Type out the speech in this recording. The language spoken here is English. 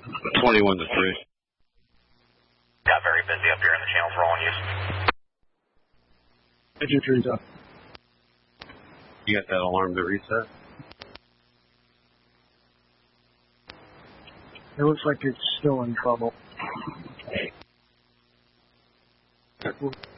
21 to 3. Got very busy up here in the channel for all use. Engine trees up. You got that alarm to reset? It looks like it's still in trouble.